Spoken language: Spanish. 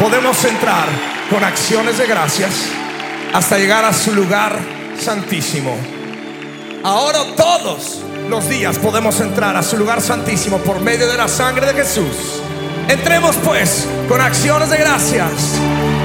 podemos entrar con acciones de gracias hasta llegar a su lugar santísimo. Ahora todos los días podemos entrar a su lugar santísimo por medio de la sangre de Jesús. Entremos pues con acciones de gracias.